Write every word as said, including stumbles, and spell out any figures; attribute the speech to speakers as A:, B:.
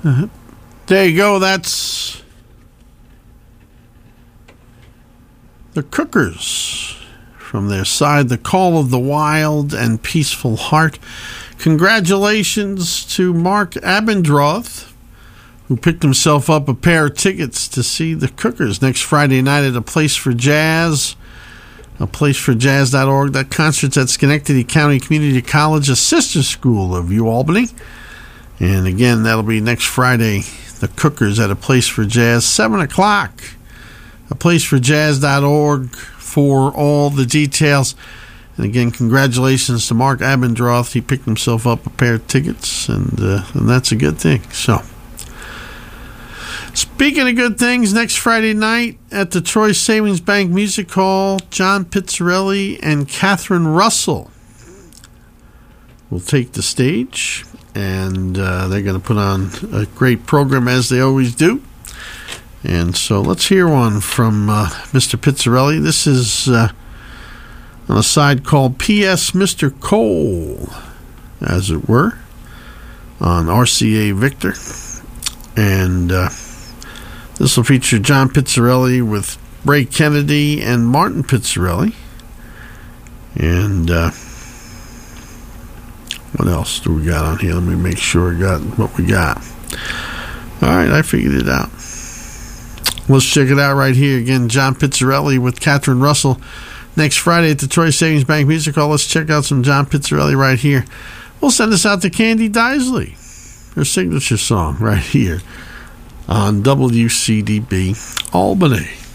A: Uh-huh. There you go. That's the Cookers from their side, The Call of the Wild and Peaceful Heart. Congratulations to Mark Abendroth, who picked himself up a pair of tickets to see the Cookers next Friday night at A Place for Jazz, a place for jazz dot org. That concert's at Schenectady County Community College, a sister school of UAlbany. And again, that'll be next Friday, the Cookers at A Place for Jazz, seven o'clock. a place for jazz dot org for all the details. And again, congratulations to Mark Abendroth. He picked himself up a pair of tickets, and, uh, and that's a good thing. So, speaking of good things, next Friday night at the Troy Savings Bank Music Hall, John Pizzarelli and Catherine Russell will take the stage, and uh, they're going to put on a great program as they always do. And so let's hear one from uh, Mister Pizzarelli. This is uh, on a side called P S Mister Cole, as it were, on R C A Victor. And uh, this will feature John Pizzarelli with Ray Kennedy and Martin Pizzarelli. And uh, what else do we got on here? Let me make sure I got what we got. All right, I figured it out. Let's check it out right here. Again, John Pizzarelli with Catherine Russell next Friday at the Troy Savings Bank Music Hall. Let's check out some John Pizzarelli right here. We'll send us out to Candy Deisley, her signature song right here on W C D B Albany.